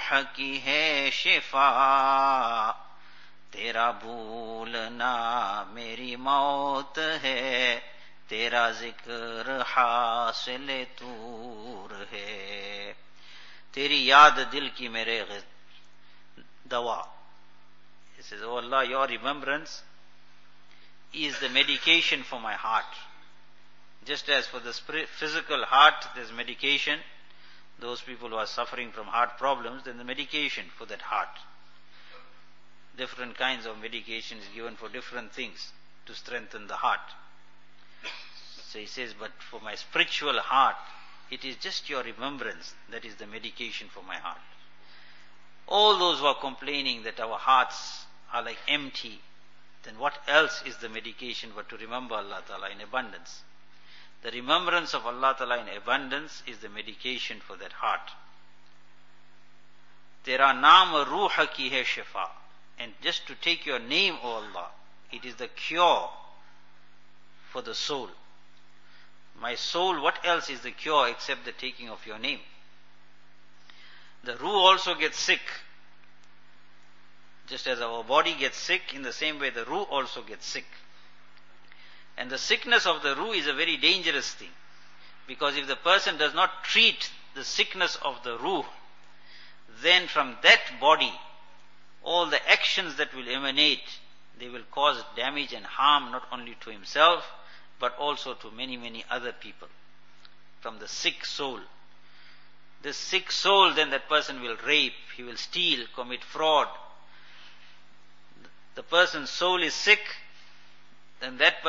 रूह की है शिफा, तेरा भूलना मेरी मौत है, तेरा जिक्र हासिल तूर है. तेरी याद दिल की मेरे दवा. He says, oh Allah, your remembrance is the medication for my heart. Just as for the physical heart, there's medication. Those people who are suffering from heart problems, then the medication for that heart. Different kinds of medication is given for different things to strengthen the heart. So he says, but for my spiritual heart, it is just your remembrance that is the medication for my heart. All those who are complaining that our hearts are like empty, then what else is the medication but to remember Allah Ta'ala in abundance? The remembrance of Allah Ta'ala in abundance is the medication for that heart. Tera naam ruh ki hai shifa. And just to take your name, O Allah, it is the cure for the soul. My soul, what else is the cure except the taking of your name? The ruh also gets sick. Just as our body gets sick, in the same way the ruh also gets sick. And the sickness of the ruh is a very dangerous thing. Because if the person does not treat the sickness of the ruh, then from that body, all the actions that will emanate, they will cause damage and harm not only to himself, but also to many, many other people. From the sick soul. This sick soul, then that person will rape, he will steal, commit fraud. The person's soul is sick, then that